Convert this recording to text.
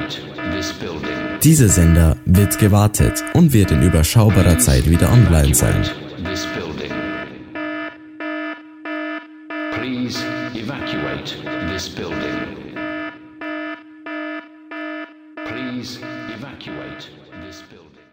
Dieser Sender wird gewartet und wird in überschaubarer Zeit wieder online sein. Please evacuate this building. Please evacuate this building.